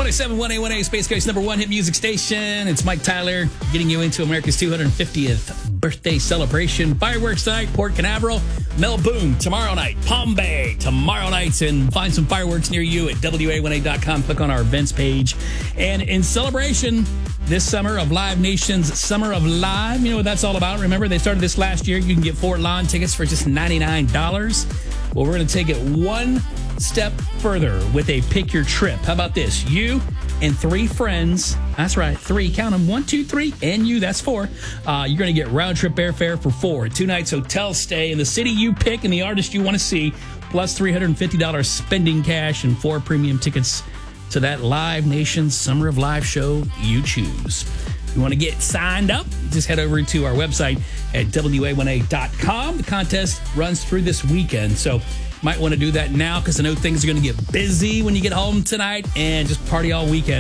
107.1 Space Coast number one hit music station. It's Mike Tyler getting you into America's 250th birthday celebration. Fireworks tonight, Port Canaveral, Melbourne tomorrow night, Palm Bay tomorrow night, and find some fireworks near you at WA18.com. Click on our events page. And in celebration this summer of Live Nation's Summer of Live, you know what that's all about. Remember, they started this last year. You can get Fort Lawn tickets for just $99. Well, we're going to take it one step further with a pick your trip. How about this? You and three friends. That's right, three. Count them. 1, 2, 3, and you. That's four. You're going to get round trip airfare for 4. 2 nights hotel stay in the city you pick and the artist you want to see, plus $350 spending cash and 4 premium tickets to that Live Nation Summer of Live show you choose. If you want to get signed up, just head over to our website at WA18.com. The contest runs through this weekend, so might want to do that now because I know things are going to get busy when you get home tonight and just party all weekend.